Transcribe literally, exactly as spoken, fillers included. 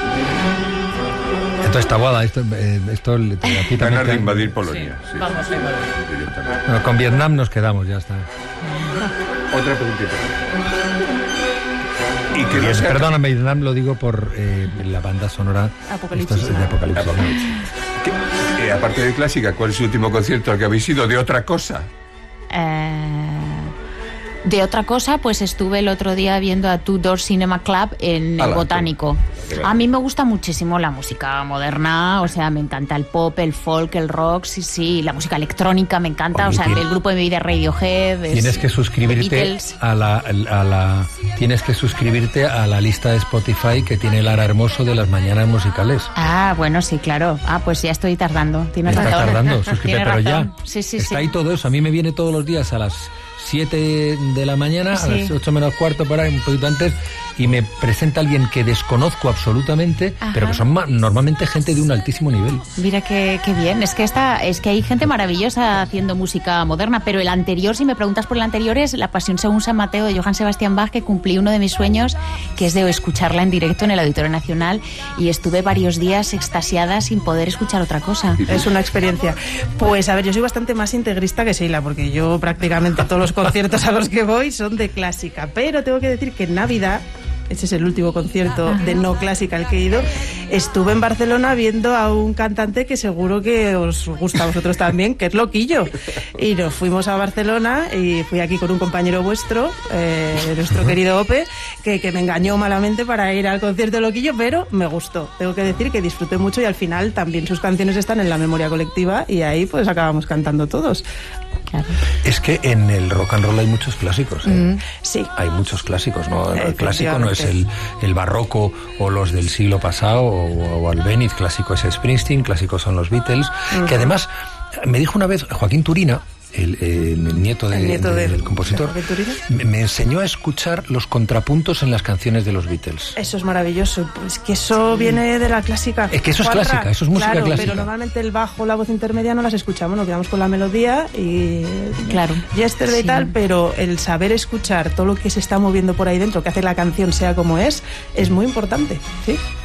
Entonces, Taboada, esto, eh, esto aquí Ganas también... de invadir Polonia. Sí, Sí, vamos a invadir. directamente. Bueno, con Vietnam nos quedamos, ya está. Otra preguntita. Y que no Bien, sea... perdóname, Vietnam lo digo por eh, la banda sonora Apocalipsis, esto es de ¿no? Apocalipsis. Apocalipsis. Que, eh, aparte de clásica, ¿cuál es el último concierto al que habéis ido de otra cosa? Eh, de otra cosa, pues estuve el otro día viendo a Two Door Cinema Club en el Ala, Botánico. qué grande. A mí me gusta muchísimo la música moderna, o sea, me encanta el pop, el folk, el rock, sí, sí, la música electrónica me encanta, Oye, o sea, tiene- el grupo de mi vida Radiohead. es- Tienes que The suscribirte Beatles. a la, a la tienes que suscribirte a la lista de Spotify que tiene Lara Hermoso de las mañanas musicales. Ah, bueno, sí, claro. Ah, pues ya estoy tardando. Tienes Estás razón. tardando, suscríbete, Tienes pero ya. razón. Sí, sí, Está sí. ahí todo eso. A mí me viene todos los días a las siete de la mañana, Sí. a las ocho menos cuarto, por ahí, un poquito antes, y me presenta alguien que desconozco absolutamente, Ajá. pero que son ma- normalmente gente de un altísimo nivel. Mira qué, qué bien. Es que está, es que hay gente maravillosa haciendo música moderna, pero el anterior, si me preguntas por el anterior, es La Pasión según San Mateo de Johann Sebastian Bach, que cumplí uno de mis sueños, que es de escucharla en directo en el Auditorio Nacional, y estuve varios días extasiada sin poder escuchar otra cosa. Es una experiencia. Pues a ver, yo soy bastante más integrista que Sheila, porque yo prácticamente todos los conciertos a los que voy son de clásica, pero tengo que decir que en Navidad, ese es el último concierto de no clásica al que he ido, estuve en Barcelona viendo a un cantante que seguro que os gusta a vosotros también, que es Loquillo. Y nos fuimos a Barcelona y fui aquí con un compañero vuestro, eh, nuestro querido Ope, que, que me engañó malamente para ir al concierto de Loquillo, pero me gustó. Tengo que decir que disfruté mucho y al final también sus canciones están en la memoria colectiva y ahí pues acabamos cantando todos. Claro. Es que en el rock and roll hay muchos clásicos. ¿eh? Mm, sí. Hay muchos clásicos, ¿no? El clásico no es el, Efectivamente. el barroco o los del siglo pasado o, o Albéniz, clásico es Springsteen, clásicos son los Beatles, que además me dijo una vez Joaquín Turina, el, eh, el nieto, de, El nieto de- de- del compositor, de Joaquín Turina. me, me enseñó a escuchar los contrapuntos en las canciones de los Beatles. Eso es maravilloso, pues que eso viene de la clásica. Es que eso es cuatra. clásica, eso es música Claro, clásica. pero normalmente el bajo, la voz intermedia no las escuchamos, nos quedamos con la melodía y Claro. Yesterday y Sí. tal, pero el saber escuchar todo lo que se está moviendo por ahí dentro, que hace la canción sea como es, es muy importante, ¿sí?